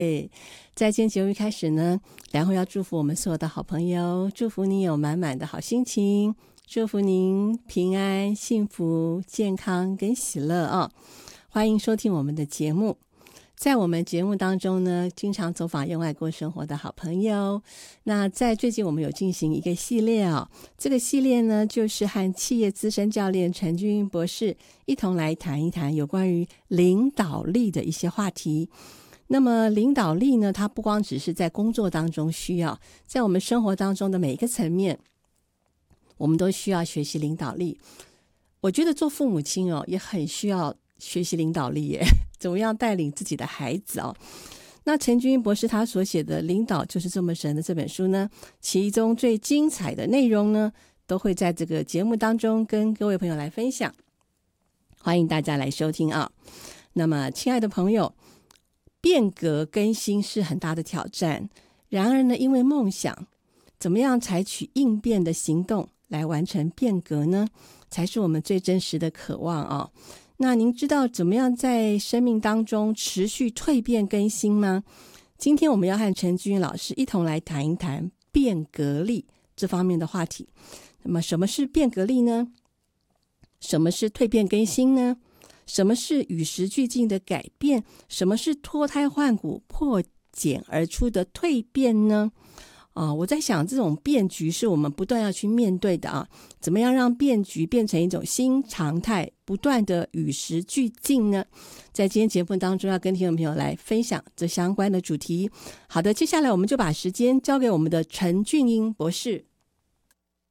在今天节目一开始呢，然后要祝福我们所有的好朋友，祝福你有满满的好心情，祝福您平安、幸福、健康跟喜乐啊！欢迎收听我们的节目。在我们节目当中呢，经常走访用爱过生活的好朋友。那在最近我们有进行一个系列这个系列呢，就是和企业资深教练陈俊英博士一同来谈一谈有关于领导力的一些话题。那么领导力呢，它不光只是在工作当中需要，在我们生活当中的每一个层面，我们都需要学习领导力。我觉得做父母亲也很需要学习领导力耶，怎么样带领自己的孩子那陈俊英博士他所写的《领导就是这么神》的这本书呢，其中最精彩的内容呢，都会在这个节目当中跟各位朋友来分享，欢迎大家来收听那么亲爱的朋友，变革更新是很大的挑战，然而呢，因为梦想，怎么样采取应变的行动来完成变革呢，才是我们最真实的渴望那您知道怎么样在生命当中持续蜕变更新吗？今天我们要和陈俊英老师一同来谈一谈变革力这方面的话题。那么什么是变革力呢？什么是蜕变更新呢？什么是与时俱进的改变？什么是脱胎换骨破茧而出的蜕变呢？我在想这种变局是我们不断要去面对的怎么样让变局变成一种新常态，不断的与时俱进呢？在今天节目当中要跟听众朋友来分享这相关的主题。好的，接下来我们就把时间交给我们的陈俊英博士。